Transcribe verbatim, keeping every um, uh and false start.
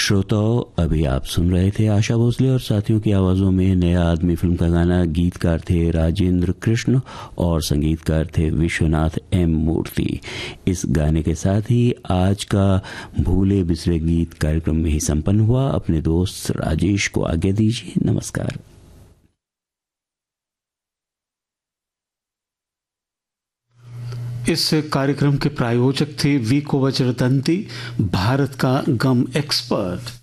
श्रोताओं, अभी आप सुन रहे थे आशा भोसले और साथियों की आवाज़ों में नया आदमी फिल्म का गाना। गीतकार थे राजेंद्र कृष्ण और संगीतकार थे विश्वनाथ एम मूर्ति। इस गाने के साथ ही आज का भूले बिसरे गीत कार्यक्रम में ही संपन्न हुआ। अपने दोस्त राजेश को आज्ञा दीजिए। नमस्कार। इस कार्यक्रम के प्रायोजक थे वीको वज्रदंती, भारत का गम एक्सपर्ट।